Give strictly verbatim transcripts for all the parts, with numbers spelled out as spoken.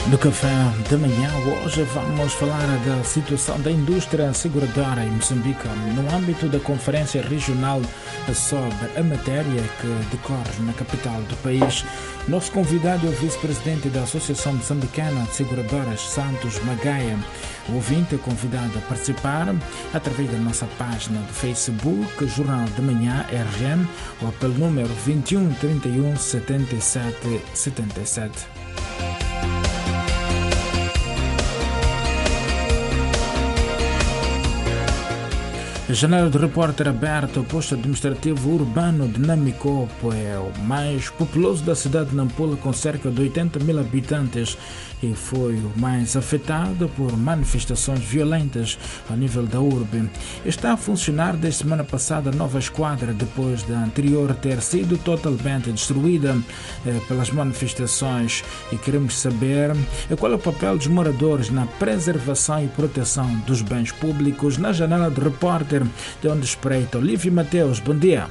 No café da manhã, hoje vamos falar da situação da indústria seguradora em Moçambique no âmbito da Conferência Regional sobre a matéria que decorre na capital do país. Nosso convidado é o vice-presidente da Associação Moçambicana de Seguradoras, Santos Magaia. O ouvinte é convidado a participar através da nossa página do Facebook, Jornal da Manhã R M, ou pelo número vinte e um, trinta e um, setenta e sete, setenta e sete. A janela do repórter aberta, o posto administrativo urbano de Namicopo é o mais populoso da cidade de Nampula, com cerca de oitenta mil habitantes, e foi o mais afetado por manifestações violentas ao nível da urbe. Está a funcionar desde semana passada a nova esquadra, depois da anterior ter sido totalmente destruída eh, pelas manifestações, e queremos saber eh, qual é o papel dos moradores na preservação e proteção dos bens públicos. Na janela do repórter de onde espreita Olívio Mateus, bom dia.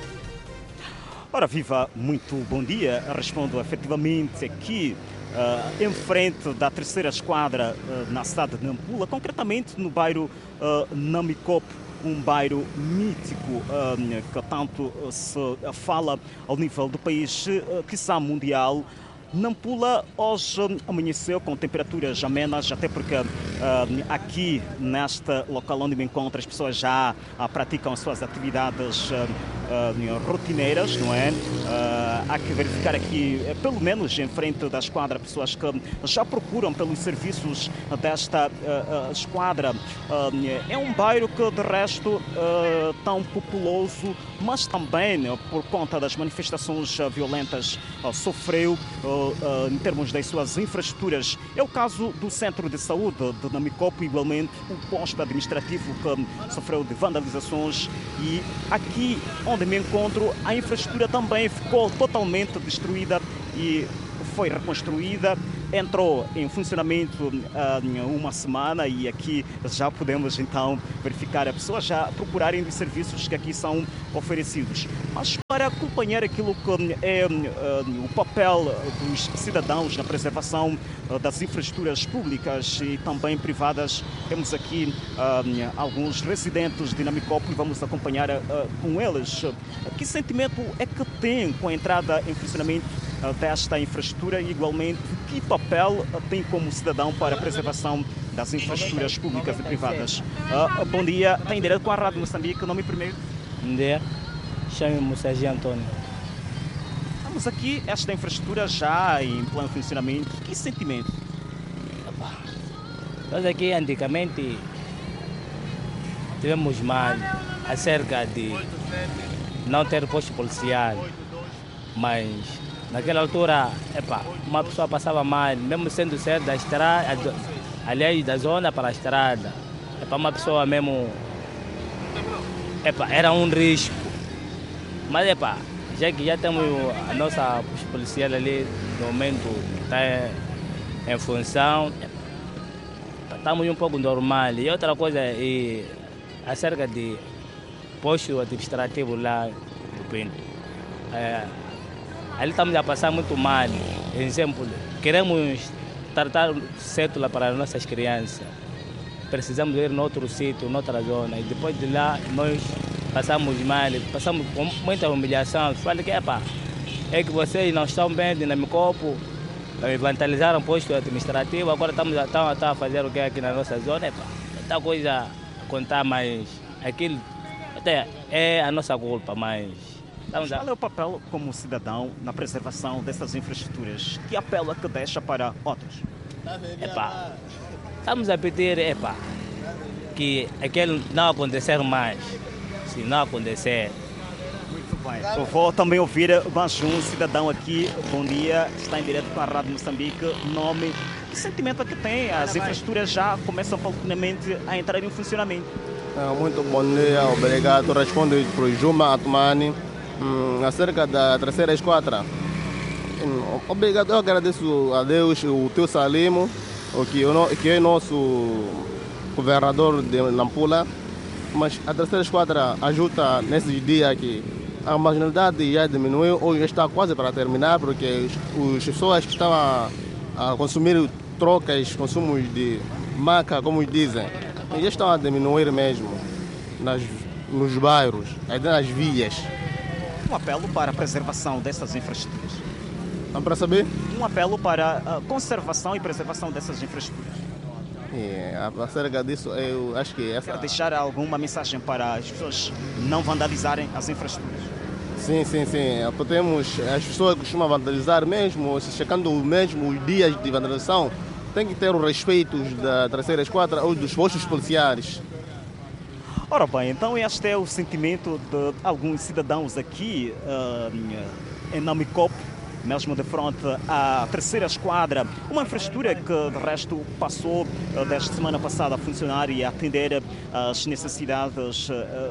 Ora viva, muito bom dia. Respondo efetivamente aqui uh, em frente da terceira esquadra uh, na cidade de Nampula, concretamente no bairro uh, Namicopo, um bairro mítico uh, que tanto se fala ao nível do país, uh, quiçá mundial. Nampula hoje amanheceu com temperaturas amenas, até porque uh, aqui neste local onde me encontro as pessoas já uh, praticam as suas atividades uh, uh, rotineiras, não é? Uh, há que verificar aqui, pelo menos em frente da esquadra, pessoas que já procuram pelos serviços desta uh, uh, esquadra. Uh, é um bairro que, de resto, uh, tão populoso, mas também, uh, por conta das manifestações uh, violentas, uh, sofreu uh, Uh, em termos das suas infraestruturas. É o caso do Centro de Saúde de Namicopo, igualmente o posto administrativo que sofreu de vandalizações, e aqui onde me encontro a infraestrutura também ficou totalmente destruída e foi reconstruída. Entrou em funcionamento há uh, uma semana, e aqui já podemos então verificar as pessoas já procurarem os serviços que aqui são oferecidos. Mas para acompanhar aquilo que é uh, o papel dos cidadãos na preservação uh, das infraestruturas públicas e também privadas, temos aqui uh, alguns residentes de Namicopo e vamos acompanhar uh, com eles. Uh, que sentimento é que têm com a entrada em funcionamento desta infraestrutura, e igualmente que papel tem como cidadão para a preservação das infraestruturas públicas e privadas? Uh, bom dia, tem direito com a Rádio Moçambique, nome primeiro? Bom dia, chamo-me Sérgio Antônio. Estamos aqui, esta infraestrutura já em pleno funcionamento, que sentimento? Nós aqui antigamente tivemos mal acerca de não ter posto policial, mas naquela altura, epa, uma pessoa passava mal, mesmo sendo certo da estrada, aliás, da zona para a estrada. Epa, uma pessoa mesmo, epa, era um risco. Mas, epa, já que já temos a nossa policial ali, no momento está em função, epa, estamos um pouco normal. E outra coisa, é acerca de posto administrativo lá do Pinto. É, ali estamos a passar muito mal. Exemplo, queremos tratar cédula para as nossas crianças. Precisamos ir noutro sítio, noutra zona. E depois de lá, nós passamos mal, passamos com muita humilhação. Fala que epa, é que vocês não estão bem de Namicopo, vandalizaram o posto administrativo, agora estamos a, estão, estão a fazer o que aqui na nossa zona. Epa, muita coisa a contar, mas aquilo até é a nossa culpa, mas... Qual é o papel como cidadão na preservação dessas infraestruturas? Que apelo é que deixa para outros? Epa, estamos a pedir epa, que aquilo não acontecer mais. Se não acontecer... Muito bem. Eu vou também ouvir mais um cidadão aqui. Bom dia, está em direto com a Rádio Moçambique. Nome, que sentimento é que tem? As infraestruturas já começam paulatinamente a entrar em funcionamento. Muito bom dia, obrigado. Respondo para o Juma Atmani. Hum, acerca da terceira esquadra, hum, obrigado, eu agradeço a Deus, o teu Salimo, o que, que é nosso governador de Nampula, mas a terceira esquadra ajuda nesses dias aqui. A marginalidade já diminuiu, hoje está quase para terminar, porque as pessoas que estão a, a consumir trocas, consumos de maca, como dizem, já estão a diminuir mesmo nas, nos bairros, até nas vias. Um apelo para a preservação dessas infraestruturas. Não para saber? Um apelo para a conservação e preservação dessas infraestruturas. É, acerca disso, eu acho que essa... Quer deixar alguma mensagem para as pessoas não vandalizarem as infraestruturas? Sim, sim, sim. Temos, as pessoas costumam vandalizar mesmo, checando mesmo os dias de vandalização, tem que ter o respeito da terceira esquadra ou dos postos policiais. Ora bem, então este é o sentimento de alguns cidadãos aqui uh, em Namicopo, mesmo de frente à terceira esquadra, uma infraestrutura que de resto passou desde semana passada a funcionar e a atender às necessidades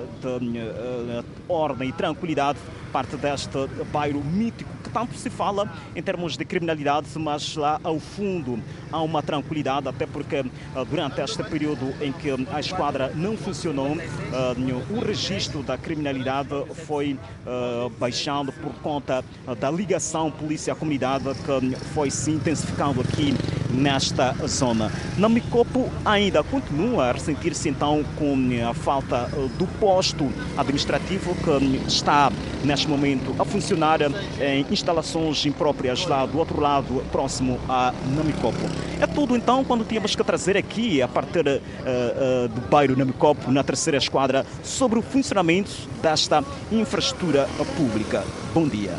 de ordem e tranquilidade, parte deste bairro mítico que tanto se fala em termos de criminalidade, mas lá ao fundo há uma tranquilidade, até porque durante este período em que a esquadra não funcionou, o registro da criminalidade foi baixando por conta da ligação polícia-comunidade que foi se intensificando aqui nesta zona. Namicopo ainda continua a ressentir-se então com a falta do posto administrativo que está neste momento a funcionar em instalações impróprias lá do outro lado, próximo a Namicopo. É tudo então quando tínhamos que trazer aqui, a partir uh, uh, do bairro Namicopo, na terceira esquadra, sobre o funcionamento desta infraestrutura pública. Bom dia.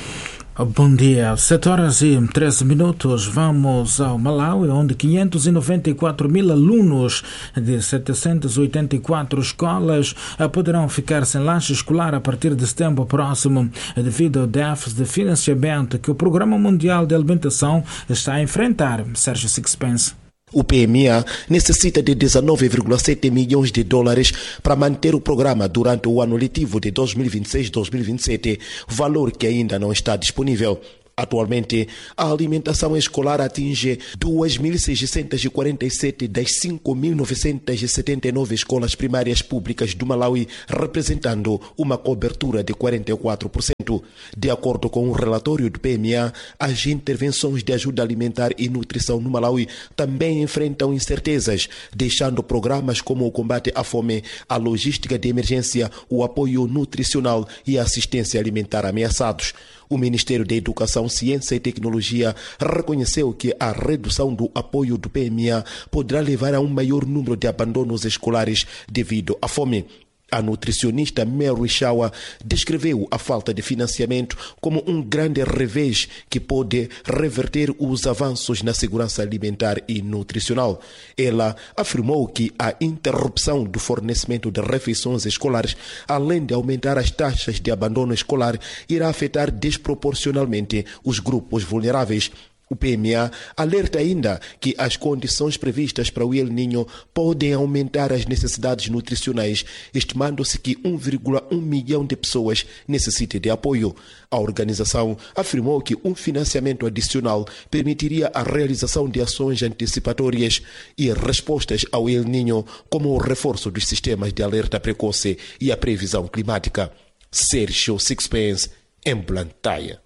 Bom dia, sete horas e treze minutos. Vamos ao Malawi, onde quinhentos e noventa e quatro mil alunos de setecentas e oitenta e quatro escolas poderão ficar sem lanche escolar a partir de setembro próximo, devido ao déficit de financiamento que o Programa Mundial de Alimentação está a enfrentar. Sérgio Sixpence. O P M A necessita de dezenove vírgula sete milhões de dólares para manter o programa durante o ano letivo de dois mil e vinte e seis a dois mil e vinte e sete, valor que ainda não está disponível. Atualmente, a alimentação escolar atinge duas mil seiscentas e quarenta e sete das cinco mil novecentas e setenta e nove escolas primárias públicas do Malawi, representando uma cobertura de quarenta e quatro por cento. De acordo com o relatório do P M A, as intervenções de ajuda alimentar e nutrição no Malawi também enfrentam incertezas, deixando programas como o combate à fome, a logística de emergência, o apoio nutricional e a assistência alimentar ameaçados. O Ministério da Educação, Ciência e Tecnologia reconheceu que a redução do apoio do P M A poderá levar a um maior número de abandonos escolares devido à fome. A nutricionista Mary Shawa descreveu a falta de financiamento como um grande revés que pode reverter os avanços na segurança alimentar e nutricional. Ela afirmou que a interrupção do fornecimento de refeições escolares, além de aumentar as taxas de abandono escolar, irá afetar desproporcionalmente os grupos vulneráveis. O P M A alerta ainda que as condições previstas para o El Niño podem aumentar as necessidades nutricionais, estimando-se que um vírgula um milhão de pessoas necessitem de apoio. A organização afirmou que um financiamento adicional permitiria a realização de ações antecipatórias e respostas ao El Niño, como o reforço dos sistemas de alerta precoce e a previsão climática. Sérgio Sixpence, em Blantyre.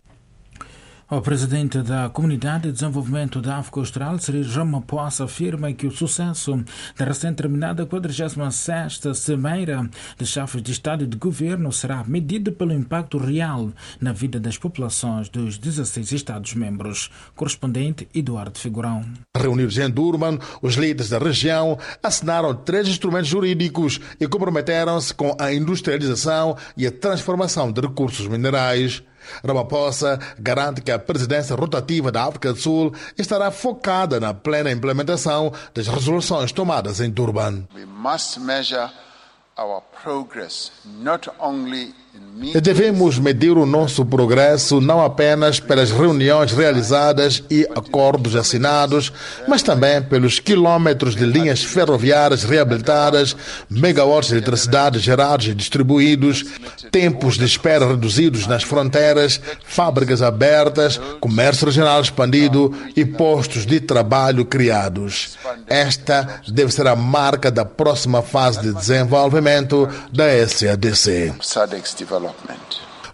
O presidente da Comunidade de Desenvolvimento da África Austral, Cyril Ramaphosa, afirma que o sucesso da recém-terminada quadragésima sexta Cimeira de Chefes de Estado e de Governo será medido pelo impacto real na vida das populações dos dezesseis Estados-membros. Correspondente Eduardo Figurão. Reunidos em Durban, os líderes da região assinaram três instrumentos jurídicos e comprometeram-se com a industrialização e a transformação de recursos minerais. Ramaphosa garante que a presidência rotativa da África do Sul estará focada na plena implementação das resoluções tomadas em Durban. We must measure our progress not only Devemos medir o nosso progresso não apenas pelas reuniões realizadas e acordos assinados, mas também pelos quilômetros de linhas ferroviárias reabilitadas, megawatts de eletricidade gerados e distribuídos, tempos de espera reduzidos nas fronteiras, fábricas abertas, comércio regional expandido e postos de trabalho criados. Esta deve ser a marca da próxima fase de desenvolvimento da S A D C. development.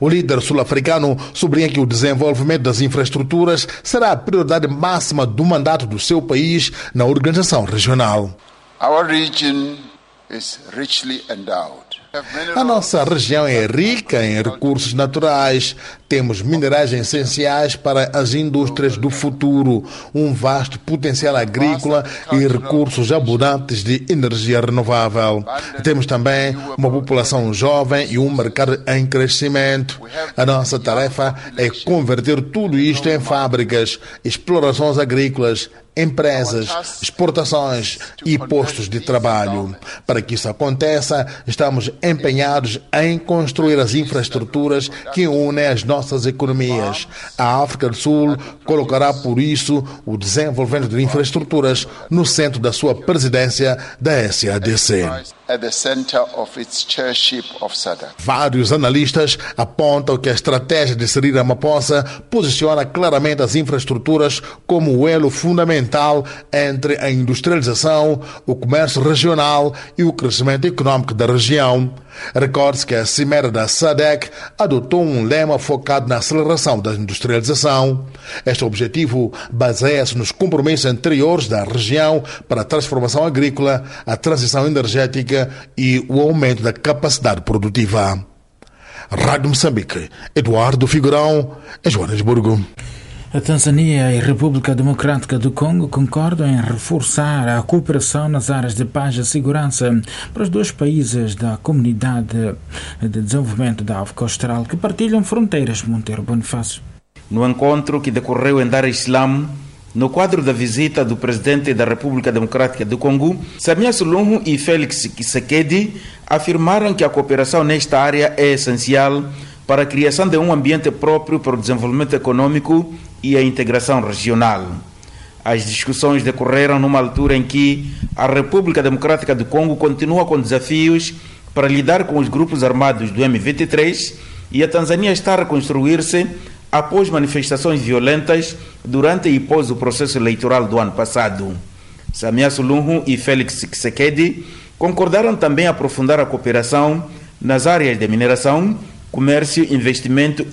O líder sul-africano sublinha que o desenvolvimento das infraestruturas será a prioridade máxima do mandato do seu país na organização regional. Our region is richly endowed. A nossa região é rica em recursos naturais. Temos minerais essenciais para as indústrias do futuro, um vasto potencial agrícola e recursos abundantes de energia renovável. Temos também uma população jovem e um mercado em crescimento. A nossa tarefa é converter tudo isto em fábricas, explorações agrícolas, empresas, exportações e postos de trabalho. Para que isso aconteça, estamos empenhados em construir as infraestruturas que unem as nossas economias. A África do Sul colocará, por isso, o desenvolvimento de infraestruturas no centro da sua presidência da S A D C. At the center of its chairship of S A D C. Vários analistas apontam que a estratégia de Cyril Ramaphosa posiciona claramente as infraestruturas como o elo fundamental entre a industrialização, o comércio regional e o crescimento econômico da região. Recorde-se que a Cimeira da S A D C adotou um lema focado na aceleração da industrialização. Este objetivo baseia-se nos compromissos anteriores da região para a transformação agrícola, a transição energética e o aumento da capacidade produtiva. Rádio Moçambique, Eduardo Figurão, em Joanesburgo. A Tanzânia e a República Democrática do Congo concordam em reforçar a cooperação nas áreas de paz e segurança para os dois países da Comunidade de Desenvolvimento da África Austral que partilham fronteiras. Monteiro Bonifácio. No encontro que decorreu em Dar es Salaam, no quadro da visita do presidente da República Democrática do Congo, Samia Suluhu e Félix Tshisekedi afirmaram que a cooperação nesta área é essencial para a criação de um ambiente próprio para o desenvolvimento econômico e a integração regional. As discussões decorreram numa altura em que a República Democrática do Congo continua com desafios para lidar com os grupos armados do M vinte e três e a Tanzânia está a reconstruir-se após manifestações violentas durante e pós o processo eleitoral do ano passado. Samia Suluhu e Félix Tshisekedi concordaram também aprofundar a cooperação nas áreas de mineração, comércio, investimento